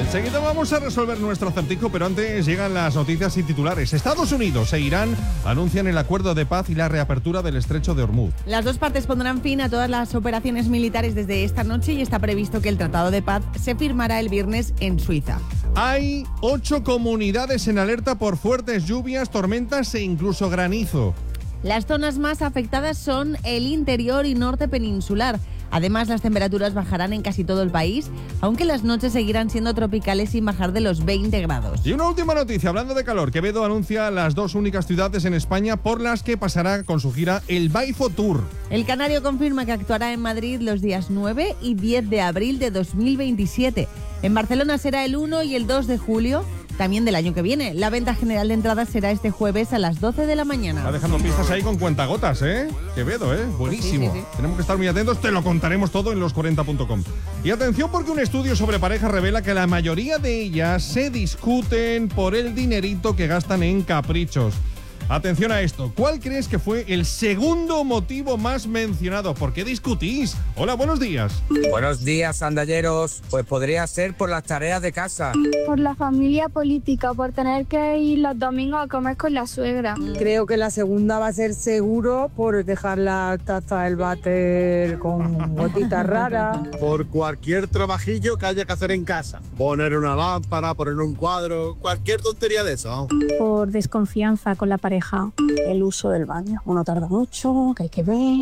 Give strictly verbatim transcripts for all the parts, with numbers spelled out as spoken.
Enseguida vamos a resolver nuestro acertijo, pero antes llegan las noticias y titulares. Estados Unidos e Irán anuncian el acuerdo de paz y la reapertura del estrecho de Hormuz. Las dos partes pondrán fin a todas las operaciones militares desde esta noche y está previsto que el tratado de paz se firmará el viernes en Suiza. Hay ocho comunidades en alerta por fuertes lluvias, tormentas e incluso granizo. Las zonas más afectadas son el interior y norte peninsular. Además, las temperaturas bajarán en casi todo el país, aunque las noches seguirán siendo tropicales sin bajar de los veinte grados. Y una última noticia, hablando de calor, Quevedo anuncia las dos únicas ciudades en España por las que pasará con su gira el Baifo Tour. El canario confirma que actuará en Madrid los días nueve y diez de abril de dos mil veintisiete. En Barcelona será el uno y el dos de julio. También del año que viene. La venta general de entradas será este jueves a las doce de la mañana. Está dejando pistas ahí con cuentagotas, ¿eh? Quevedo, ¿eh? Buenísimo. Sí, sí, sí. Tenemos que estar muy atentos, te lo contaremos todo en los cuarenta punto com. Y atención porque un estudio sobre parejas revela que la mayoría de ellas se discuten por el dinerito que gastan en caprichos. Atención a esto, ¿cuál crees que fue el segundo motivo más mencionado? ¿Por qué discutís? Hola, buenos días. Buenos días, andalleros. Pues podría ser por las tareas de casa. Por la familia política, por tener que ir los domingos a comer con la suegra. Creo que la segunda va a ser seguro por dejar la taza del váter con gotitas raras. Por cualquier trabajillo que haya que hacer en casa. Poner una lámpara, poner un cuadro, cualquier tontería de eso. Por desconfianza con la pareja. El uso del baño. Uno tarda mucho, que hay que ver.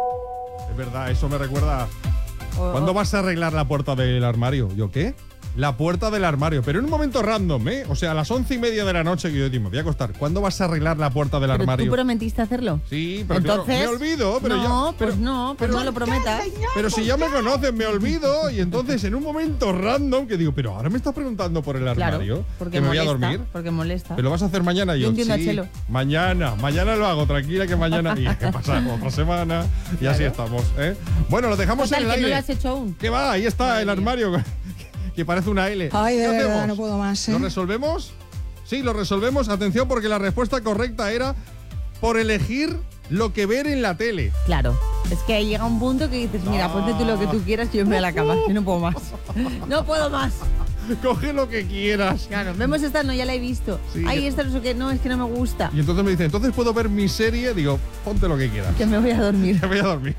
Es verdad, eso me recuerda. ¿Cuándo vas a arreglar la puerta del armario? ¿Yo qué? La puerta del armario, pero en un momento random, ¿eh? O sea, a las once y media de la noche que yo digo, me voy a acostar. ¿Cuándo vas a arreglar la puerta del ¿Pero armario? tú prometiste hacerlo? Sí, pero entonces claro, me olvido, pero no, ya, pues pero, no, pues pero, no lo prometas. Pero si ya me conocen, me olvido y entonces en un momento random que digo, pero ahora me estás preguntando por el armario, claro, porque que me molesta, voy a dormir. Porque molesta. ¿Pero lo vas a hacer mañana? Y yo, Yo entiendo sí, a Chelo. mañana, mañana lo hago, tranquila que mañana y que pasa otra semana y Claro. así estamos, ¿eh? Bueno, lo dejamos Total, en el que aire. no lo has hecho aún. ¿Qué va? Ahí está Madre el mía. armario que parece una L. Ay, de ¿Qué verdad, hacemos? no puedo más, ¿eh? ¿Lo resolvemos? Sí, lo resolvemos. Atención, porque la respuesta correcta era por elegir lo que ver en la tele. Claro. Es que llega un punto que dices, mira, ponte tú lo que tú quieras y yo me voy a la cama. Yo no puedo más. No puedo más. Coge lo que quieras. Claro, vemos esta, no, ya la he visto. Sí. Ay, esta no sé qué, no, es que no me gusta. Y entonces me dice, entonces puedo ver mi serie. Digo, ponte lo que quieras. Que me voy a dormir. Me voy a dormir.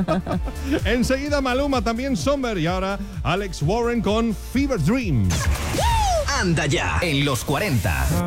Enseguida Maluma, también Sommer. Y ahora Alex Warren con Fever Dream. Anda ya en los cuarenta.